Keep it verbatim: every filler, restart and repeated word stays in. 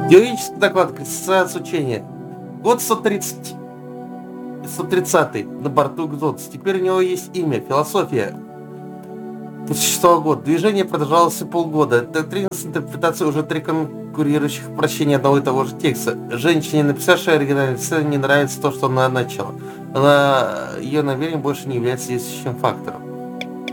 Героический доклад, концентрация учения. Год сто тридцать. сто тридцатый. На борту Гдотс. Теперь у него есть имя. Философия. Существовал год. Движение продолжалось полгода. Доктрина с интерпретацией уже три конкурирующих прочтения одного и того же текста. Женщине, написавшей оригинальный сцену, не нравится то, что она начала. Она, ее намерение больше не является действующим фактором.